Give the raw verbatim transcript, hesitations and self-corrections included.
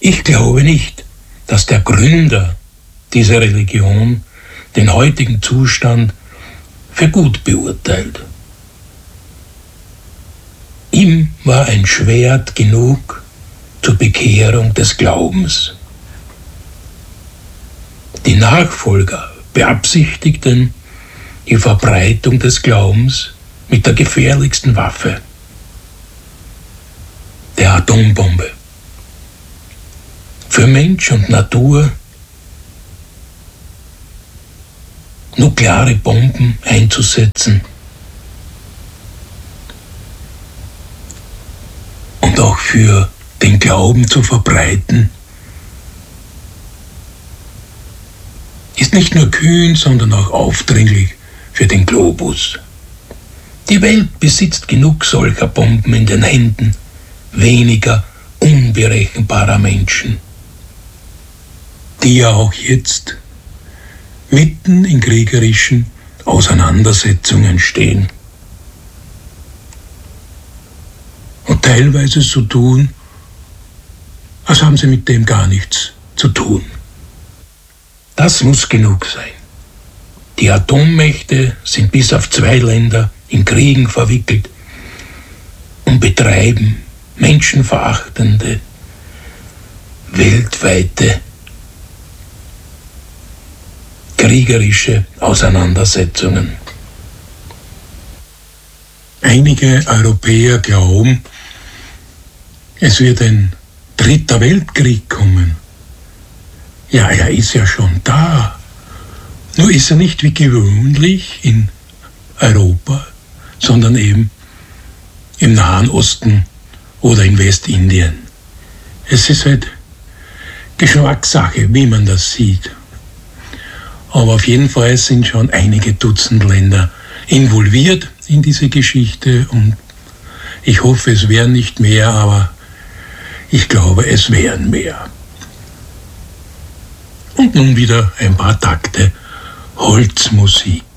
Ich glaube nicht, dass der Gründer dieser Religion den heutigen Zustand für gut beurteilt. Ihm war ein Schwert genug zur Bekehrung des Glaubens. Die Nachfolger beabsichtigten die Verbreitung des Glaubens mit der gefährlichsten Waffe, der Atombombe. Für Mensch und Natur nukleare Bomben einzusetzen und auch für den Glauben zu verbreiten, ist nicht nur kühn, sondern auch aufdringlich für den Globus. Die Welt besitzt genug solcher Bomben in den Händen weniger unberechenbarer Menschen, die ja auch jetzt mitten in kriegerischen Auseinandersetzungen stehen und teilweise so tun, als haben sie mit dem gar nichts zu tun. Das muss genug sein. Die Atommächte sind bis auf zwei Länder in Kriegen verwickelt und betreiben menschenverachtende, weltweite, kriegerische Auseinandersetzungen. Einige Europäer glauben, es wird ein dritter Weltkrieg kommen. Ja, er ist ja schon da. Nur ist er nicht wie gewöhnlich in Europa, sondern eben im Nahen Osten oder in Westindien. Es ist halt Geschmackssache, wie man das sieht. Aber auf jeden Fall sind schon einige Dutzend Länder involviert in diese Geschichte und ich hoffe, es wären nicht mehr, aber ich glaube, es wären mehr. Und nun wieder ein paar Takte Holzmusik.